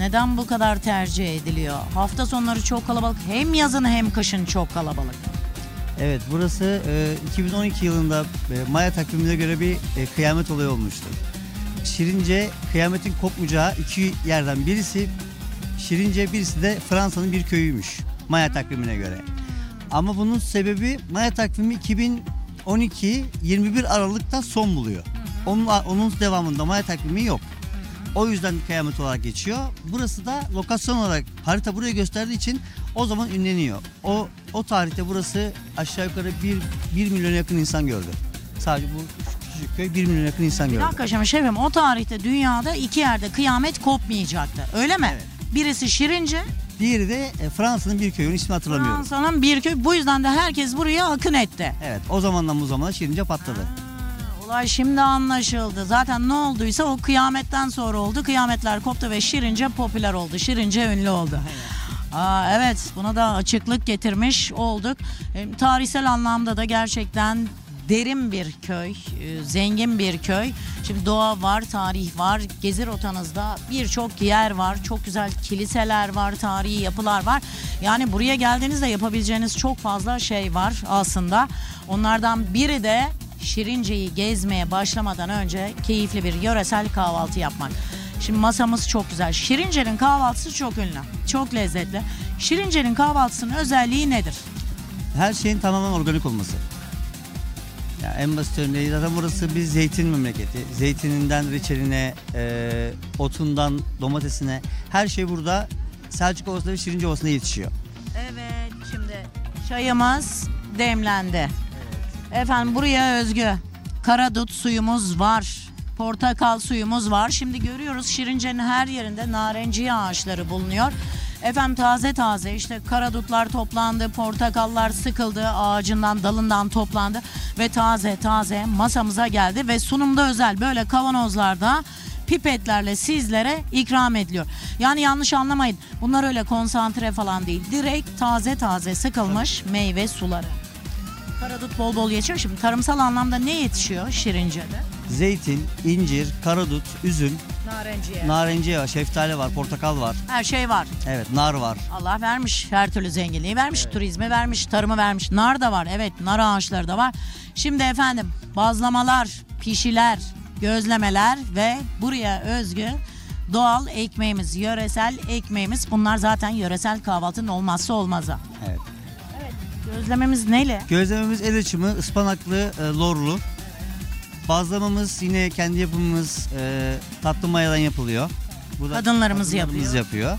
Neden bu kadar tercih ediliyor? Hafta sonları çok kalabalık. Hem yazın hem kışın çok kalabalık. Evet, burası 2012 yılında Maya takvimine göre bir kıyamet olayı olmuştu. Şirince kıyametin kopmayacağı iki yerden birisi Şirince, birisi de Fransa'nın bir köyüymüş Maya takvimine göre. Ama bunun sebebi Maya takvimi 2012 21 Aralık'ta son buluyor. Onun devamında Maya takvimi yok. O yüzden kıyamet olarak geçiyor. Burası da lokasyon olarak harita burayı gösterdiği için o zaman ünleniyor. O tarihte burası aşağı yukarı 1 milyona yakın insan gördü. Sadece bu küçücük köy 1 milyona yakın insan gördü. Bir dakika şimdi şefim, o tarihte dünyada iki yerde kıyamet kopmayacaktı. Öyle mi? Evet. Birisi Şirince, Diğeri de Fransa'nın bir köyünün ismini hatırlamıyorum. Fransa'nın bir köy. Bu yüzden de herkes buraya akın etti. Evet, o zamandan bu zamana Şirince patladı. Olay şimdi anlaşıldı. Zaten ne olduysa o kıyametten sonra oldu. Kıyametler koptu ve Şirince popüler oldu. Şirince ünlü oldu. Evet, buna da açıklık getirmiş olduk. Tarihsel anlamda da gerçekten derin bir köy, zengin bir köy. Şimdi doğa var, tarih var. Gezi rotanızda birçok yer var. Çok güzel kiliseler var, tarihi yapılar var. Yani buraya geldiğinizde yapabileceğiniz çok fazla şey var aslında. Onlardan biri de Şirince'yi gezmeye başlamadan önce keyifli bir yöresel kahvaltı yapmak. Şimdi masamız çok güzel. Şirince'nin kahvaltısı çok ünlü, çok lezzetli. Şirince'nin kahvaltısının özelliği nedir? Her şeyin tamamen organik olması. Yani en basit örneği zaten burası bir zeytin memleketi. Zeytininden reçeline, otundan domatesine her şey burada Selçuk Ovası'nda ve Şirince Ovası'nda yetişiyor. Evet, şimdi çayımız demlendi. Efendim buraya özgü karadut suyumuz var. Portakal suyumuz var. Şimdi görüyoruz Şirince'nin her yerinde narenciye ağaçları bulunuyor. Efendim taze taze işte karadutlar toplandı, portakallar sıkıldı, ağacından dalından toplandı ve taze taze masamıza geldi ve sunumda özel böyle kavanozlarda pipetlerle sizlere ikram ediliyor. Yani yanlış anlamayın, bunlar öyle konsantre falan değil, direkt taze taze sıkılmış meyve suları. Karadut bol bol yetişiyor. Şimdi tarımsal anlamda ne yetişiyor Şirince'de? Zeytin, incir, karadut, üzüm, narenciye var, şeftali var, portakal var. Her şey var. Evet, nar var. Allah vermiş, her türlü zenginliği vermiş, turizmi vermiş, tarımı vermiş. Nar da var, evet, nar ağaçları da var. Şimdi efendim bazlamalar, pişiler, gözlemeler ve buraya özgü doğal ekmeğimiz, yöresel ekmeğimiz. Bunlar zaten yöresel kahvaltının olmazsa olmazı. Evet. Gözlememiz neyle? Gözlememiz el açımı, ıspanaklı, lorlu. Bazlamamız yine kendi yapımımız, tatlı mayadan yapılıyor. Bu da Kadınlarımız yapıyor.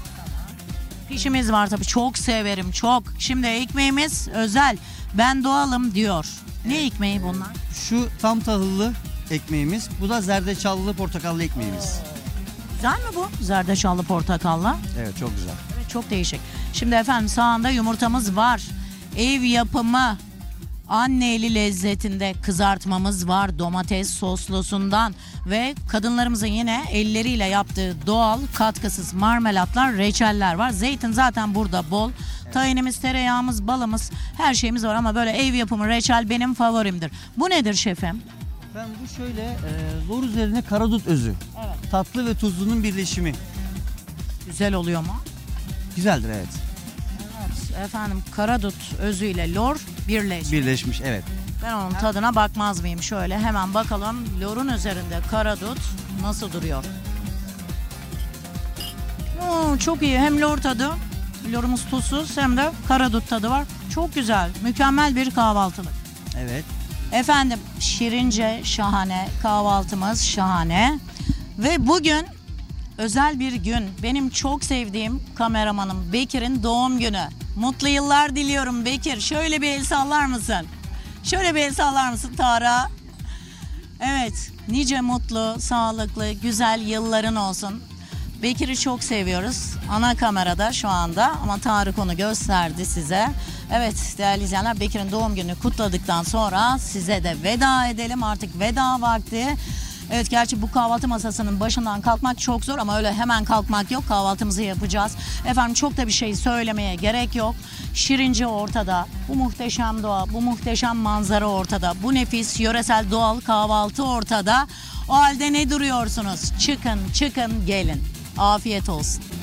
Pişimiz var tabii, çok severim, çok. Şimdi ekmeğimiz özel, ben doğalım diyor. Ne ekmeği bunlar? Şu tam tahıllı ekmeğimiz, bu da zerdeçallı portakallı ekmeğimiz. Güzel mi bu? Zerdeçallı portakalla. Evet, çok güzel. Evet, çok değişik. Şimdi efendim sağında yumurtamız var. Ev yapımı anne eli lezzetinde kızartmamız var, domates soslusundan ve kadınlarımızın yine elleriyle yaptığı doğal katkısız marmelatlar, reçeller var. Zeytin zaten burada bol. Tahinimiz, tereyağımız, balımız, her şeyimiz var ama böyle ev yapımı reçel benim favorimdir. Bu nedir şefim? Ben bu şöyle lor üzerine karadut özü. Evet. Tatlı ve tuzlunun birleşimi. Güzel oluyor mu? Güzeldir, evet. Efendim karadut özüyle lor Birleşmiş, evet. Ben onun tadına bakmaz mıyım? Şöyle hemen bakalım. Lorun üzerinde karadut nasıl duruyor? Çok iyi. Hem lor tadı, lorumuz tuzsuz, hem de karadut tadı var. Çok güzel. Mükemmel bir kahvaltılık. Evet. Efendim Şirince şahane, kahvaltımız şahane. Ve bugün özel bir gün. Benim çok sevdiğim kameramanım Bekir'in doğum günü. Mutlu yıllar diliyorum Bekir. Şöyle bir el sallar mısın? Şöyle bir el sallar mısın Tarık'a? Evet, nice mutlu, sağlıklı, güzel yılların olsun. Bekir'i çok seviyoruz. Ana kamerada şu anda ama Tarık onu gösterdi size. Evet değerli izleyenler, Bekir'in doğum gününü kutladıktan sonra size de veda edelim. Artık veda vakti. Evet, gerçi bu kahvaltı masasının başından kalkmak çok zor ama öyle hemen kalkmak yok. Kahvaltımızı yapacağız. Efendim çok da bir şey söylemeye gerek yok. Şirince ortada. Bu muhteşem doğa, bu muhteşem manzara ortada. Bu nefis yöresel doğal kahvaltı ortada. O halde ne duruyorsunuz? Çıkın, çıkın, gelin. Afiyet olsun.